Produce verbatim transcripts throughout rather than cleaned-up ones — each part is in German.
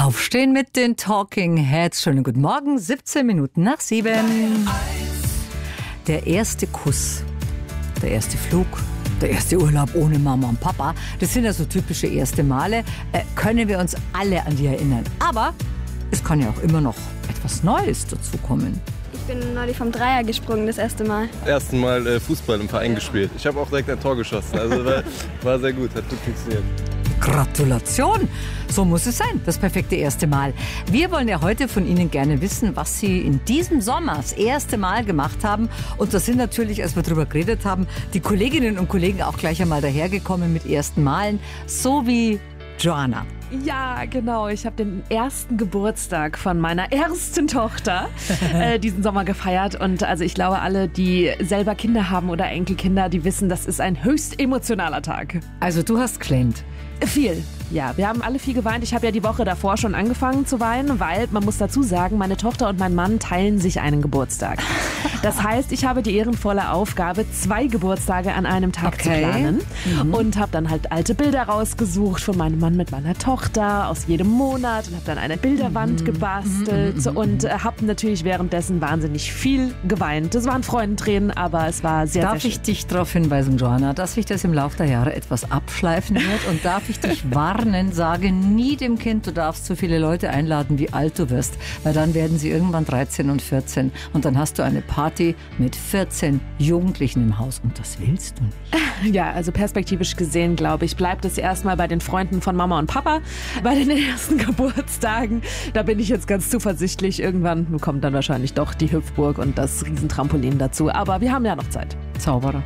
Aufstehen mit den Talking Heads. Schönen guten Morgen, siebzehn Minuten nach sieben. Der erste Kuss, der erste Flug, der erste Urlaub ohne Mama und Papa, das sind ja so typische erste Male, äh, können wir uns alle an die erinnern. Aber es kann ja auch immer noch etwas Neues dazukommen. Ich bin neulich vom Dreier gesprungen, das erste Mal. Ersten Mal äh, Fußball im Verein gespielt. Ich habe auch direkt ein Tor geschossen, also war, war sehr gut, hat gut funktioniert. Gratulation! So muss es sein, das perfekte erste Mal. Wir wollen ja heute von Ihnen gerne wissen, was Sie in diesem Sommer das erste Mal gemacht haben. Und da sind natürlich, als wir drüber geredet haben, die Kolleginnen und Kollegen auch gleich einmal dahergekommen mit ersten Malen, so wie Joanna. Ja, genau. Ich habe den ersten Geburtstag von meiner ersten Tochter äh, diesen Sommer gefeiert. Und also ich glaube, alle, die selber Kinder haben oder Enkelkinder, die wissen, das ist ein höchst emotionaler Tag. Also du hast geflennt. Viel. Ja, wir haben alle viel geweint. Ich habe ja die Woche davor schon angefangen zu weinen, weil, man muss dazu sagen, meine Tochter und mein Mann teilen sich einen Geburtstag. Das heißt, ich habe die ehrenvolle Aufgabe, zwei Geburtstage an einem Tag Okay. zu planen. Mhm. Und habe dann halt alte Bilder rausgesucht von meinem Mann mit meiner Tochter aus jedem Monat und habe dann eine Bilderwand Mhm. gebastelt Mhm. und äh, habe natürlich währenddessen wahnsinnig viel geweint. Das waren Freudentränen, aber es war sehr, Darf sehr ich dich darauf hinweisen, Joanna, dass sich das im Laufe der Jahre etwas abschleifen wird? Und darf ich dich warnen, sage nie dem Kind, du darfst so viele Leute einladen, wie alt du wirst, weil dann werden sie irgendwann dreizehn und vierzehn und dann hast du eine Party mit vierzehn Jugendlichen im Haus und das willst du nicht. Ja, also perspektivisch gesehen, glaube ich, bleibt es erstmal bei den Freunden von Mama und Papa, bei den ersten Geburtstagen. Da bin ich jetzt ganz zuversichtlich. Irgendwann kommt dann wahrscheinlich doch die Hüpfburg und das Riesentrampolin dazu. Aber wir haben ja noch Zeit. Zauberer.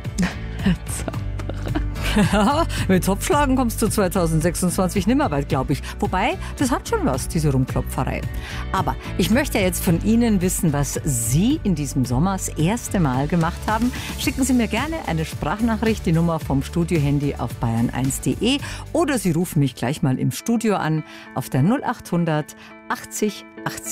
Ja, mit Topfschlagen kommst du zwanzig sechsundzwanzig nimmer weit, glaube ich. Wobei, das hat schon was, diese Rumklopferei. Aber ich möchte jetzt von Ihnen wissen, was Sie in diesem Sommer das erste Mal gemacht haben. Schicken Sie mir gerne eine Sprachnachricht, die Nummer vom Studiohandy auf bayern eins punkt de oder Sie rufen mich gleich mal im Studio an auf der null acht hundert achtzig achtzig.